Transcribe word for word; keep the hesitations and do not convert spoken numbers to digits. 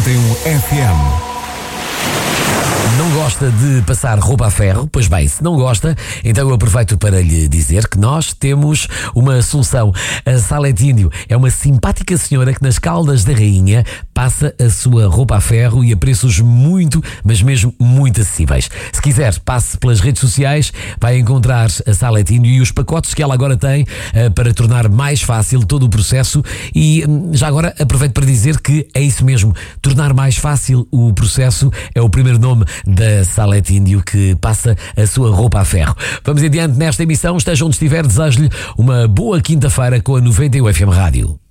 noventa e um F M. Não gosta de passar roupa a ferro? Pois bem, se não gosta, então eu aproveito para lhe dizer que nós temos uma solução. A Salete é uma simpática senhora que nas Caldas da Rainha passa a sua roupa a ferro e a preços muito, mas mesmo muito acessíveis. Se quiser, passe pelas redes sociais, vai encontrar a Salete e os pacotes que ela agora tem uh, para tornar mais fácil todo o processo. E um, já agora aproveito para dizer que é isso mesmo, tornar mais fácil o processo é o primeiro nome da Salete Índio, que passa a sua roupa a ferro. Vamos adiante nesta emissão. Esteja onde estiver, desejo-lhe uma boa quinta-feira com a noventa e um F M Rádio.